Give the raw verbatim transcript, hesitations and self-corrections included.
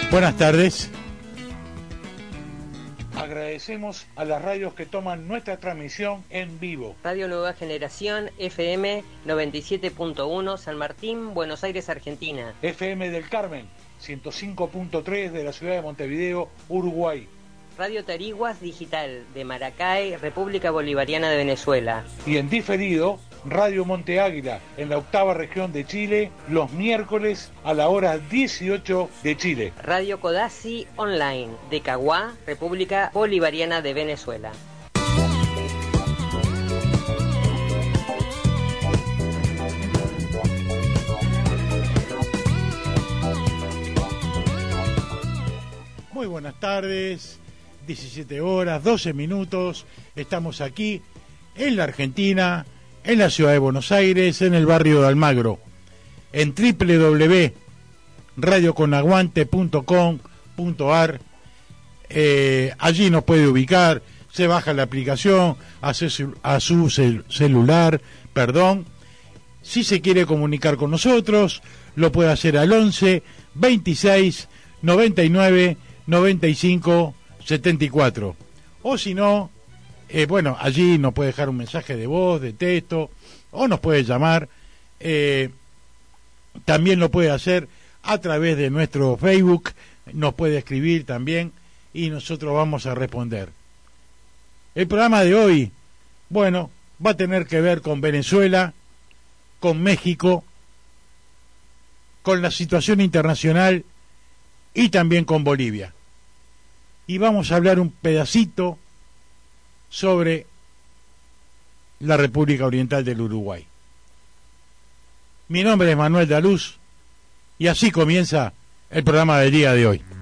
Buenas tardes. Agradecemos a las radios que toman nuestra transmisión en vivo. Radio Nueva Generación, F M noventa y siete punto uno, San Martín, Buenos Aires, Argentina. F M del Carmen, ciento cinco punto tres de la ciudad de Montevideo, Uruguay. Radio Tariguas Digital, de Maracay, República Bolivariana de Venezuela. Y en diferido, Radio Monte Águila, en la octava región de Chile, los miércoles a la hora dieciocho de Chile. Radio Codazzi Online, de Caguá, República Bolivariana de Venezuela. Muy buenas tardes, diecisiete horas, doce minutos, estamos aquí en la Argentina, en la ciudad de Buenos Aires, en el barrio de Almagro, en doble u doble u doble u punto radio con aguante punto com punto a r. Eh, allí nos puede ubicar, se baja la aplicación a su, a su cel, celular, perdón. Si se quiere comunicar con nosotros, lo puede hacer al once, veintiséis, noventa y nueve, noventa y cinco, setenta y cuatro. O si no, eh, bueno, allí nos puede dejar un mensaje de voz, de texto, o nos puede llamar. Eh, también lo puede hacer a través de nuestro Facebook, nos puede escribir también y nosotros vamos a responder. El programa de hoy, bueno, va a tener que ver con Venezuela, con México, con la situación internacional y también con Bolivia. Y vamos a hablar un pedacito sobre la República Oriental del Uruguay. Mi nombre es Manuel Daluz y así comienza el programa del día de hoy.